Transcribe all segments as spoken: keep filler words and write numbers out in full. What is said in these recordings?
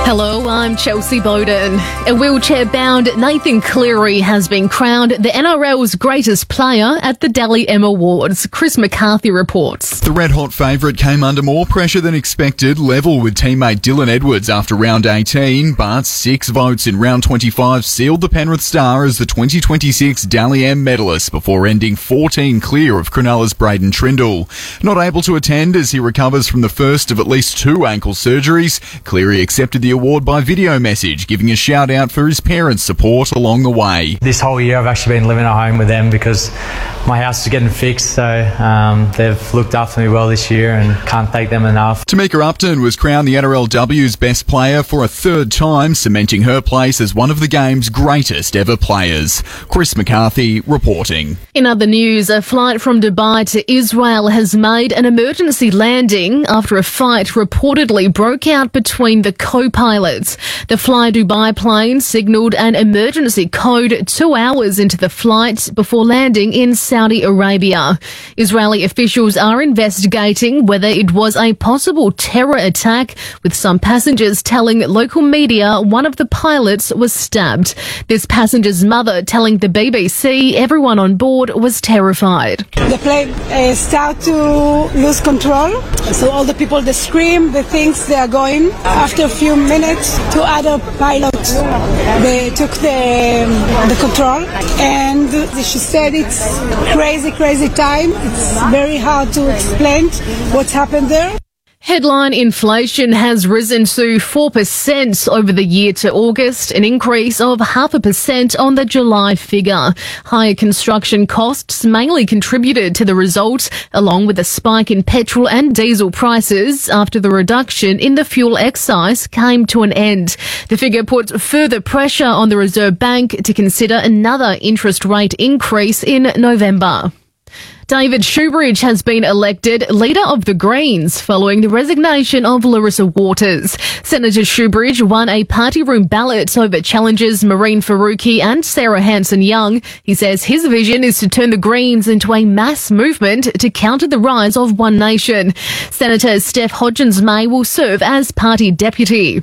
Hello, I'm Chelsea Bowden. A wheelchair-bound Nathan Cleary has been crowned the N R L's greatest player at the Dally M Awards. Chris McCarthy reports. The red-hot favourite came under more pressure than expected, level with teammate Dylan Edwards after round eighteen, but six votes in round twenty-five sealed the Penrith star as the twenty twenty-six Dally M medalist before ending fourteen clear of Cronulla's Braden Trindle. Not able to attend as he recovers from the first of at least two ankle surgeries, Cleary accepted the award by video message, giving a shout out for his parents' support along the way. This whole year I've actually been living at home with them because my house is getting fixed, so um, they've looked after me well this year and can't thank them enough. Tamika Upton was crowned the N R L W's best player for a third time, cementing her place as one of the game's greatest ever players. Chris McCarthy reporting. In other news, a flight from Dubai to Israel has made an emergency landing after a fight reportedly broke out between the co-pilots. The Fly Dubai plane signalled an emergency code two hours into the flight before landing in Saudi Arabia. Israeli officials are investigating whether it was a possible terror attack, with some passengers telling local media one of the pilots was stabbed. This passenger's mother telling the B B C everyone on board was terrified. The plane uh, started to lose control, so all the people, they scream, they think they are going. After a few minutes, two other pilots, they took the, the control, and she said it's crazy, crazy time. It's very hard to explain what's happened there. Headline inflation has risen to four percent over the year to August, an increase of half a percent on the July figure. Higher construction costs mainly contributed to the result, along with a spike in petrol and diesel prices after the reduction in the fuel excise came to an end. The figure put further pressure on the Reserve Bank to consider another interest rate increase in November. David Shoebridge has been elected Leader of the Greens following the resignation of Larissa Waters. Senator Shoebridge won a party room ballot over challengers Maureen Faruqi and Sarah Hanson-Young. He says his vision is to turn the Greens into a mass movement to counter the rise of One Nation. Senator Steph Hodgins-May will serve as party deputy.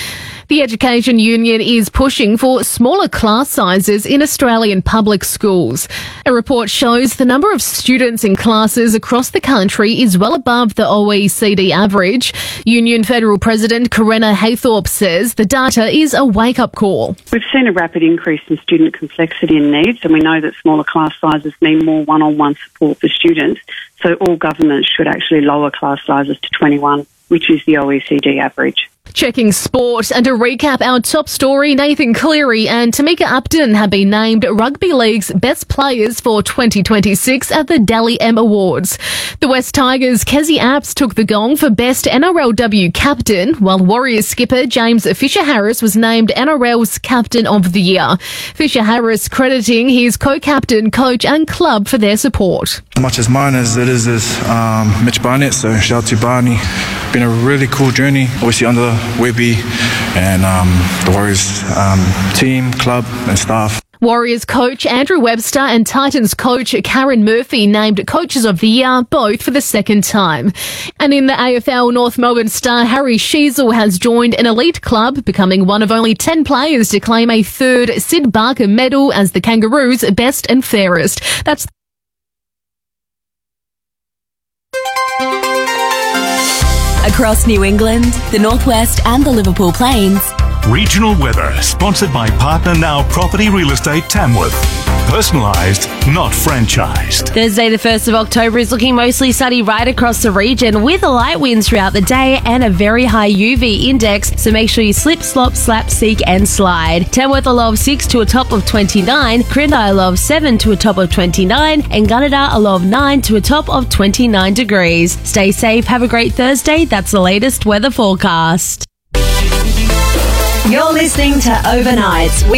The Education Union is pushing for smaller class sizes in Australian public schools. A report shows the number of students in classes across the country is well above the O E C D average. Union Federal President Corinna Haythorpe says the data is a wake-up call. We've seen a rapid increase in student complexity and needs, and we know that smaller class sizes mean more one-on-one support for students. So all governments should actually lower class sizes to twenty-one, which is the O E C D average. Checking sport and to recap our top story, Nathan Cleary and Tamika Upton have been named Rugby League's best players for twenty twenty-six at the Dally M Awards. The West Tigers' Kezie Apps took the gong for best N R L W captain, while Warriors skipper James Fisher-Harris was named N R L's captain of the year. Fisher-Harris crediting his co-captain, coach and club for their support. As much as mine as it is as um, Mitch Barnett, so shout out to Barney. Been a really cool journey, obviously under Webby and um, the Warriors um, team, club and staff. Warriors coach Andrew Webster and Titans coach Karen Murphy named Coaches of the Year, both for the second time. And in the A F L, North Melbourne star Harry Sheezel has joined an elite club, becoming one of only ten players to claim a third Sid Barker medal as the Kangaroos' best and fairest. That's across New England, the Northwest and the Liverpool Plains. Regional weather, sponsored by Partner Now Property Real Estate Tamworth. Personalised, not franchised. Thursday the first of October is looking mostly sunny right across the region, with light winds throughout the day and a very high U V index, so make sure you slip, slop, slap, seek and slide. Tamworth a low of six to a top of twenty-nine, Crindai a low of seven to a top of twenty-nine, and Gunnedah a low of nine to a top of twenty-nine degrees. Stay safe, have a great Thursday. That's the latest weather forecast. You're listening to Overnights with